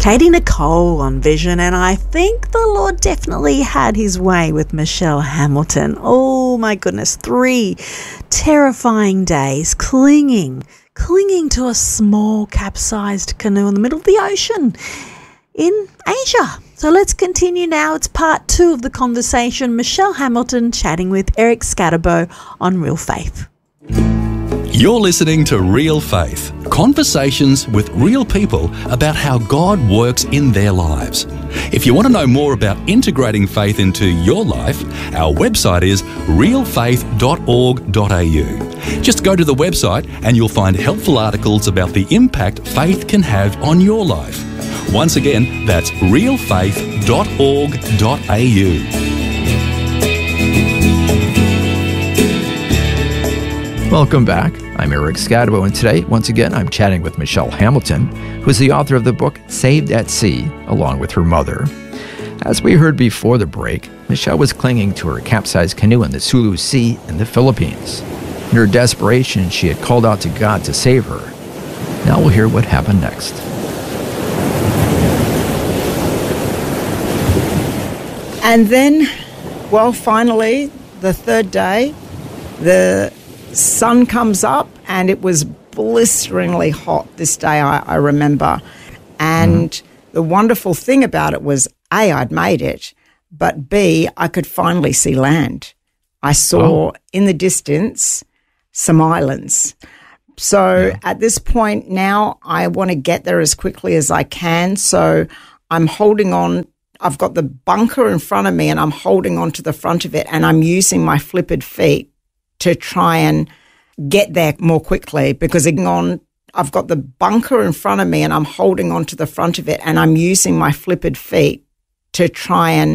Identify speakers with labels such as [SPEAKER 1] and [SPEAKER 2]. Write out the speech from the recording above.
[SPEAKER 1] Katie Nicole on Vision, and I think the Lord definitely had his way with Michelle Hamilton. Oh my goodness, 3 terrifying days clinging to a small capsized canoe in the middle of the ocean in Asia. So let's continue now. It's part 2 of the conversation. Michelle Hamilton chatting with Eric Scatterbo on Real Faith.
[SPEAKER 2] You're listening to Real Faith, conversations with real people about how God works in their lives. If you want to know more about integrating faith into your life, our website is realfaith.org.au. Just go to the website and you'll find helpful articles about the impact faith can have on your life. Once again, that's realfaith.org.au.
[SPEAKER 3] Welcome back. I'm Eric Scatterbo, and today, once again, I'm chatting with Michelle Hamilton, who is the author of the book Saved at Sea, along with her mother. As we heard before the break, Michelle was clinging to her capsized canoe in the Sulu Sea in the Philippines. In her desperation, she had called out to God to save her. Now we'll hear what happened next.
[SPEAKER 4] And then, well, finally, the third day, the sun comes up, and it was blisteringly hot this day, I remember. And the wonderful thing about it was, A, I'd made it, but B, I could finally see land. I saw in the distance some islands. So at this point now, I want to get there as quickly as I can. So I'm holding on. I've got the bunker in front of me, and I'm holding on to the front of it, and I'm using my flippered feet to try and get there more quickly, because I've got the bunker in front of me, and I'm holding on to the front of it, and I'm using my flippered feet to try and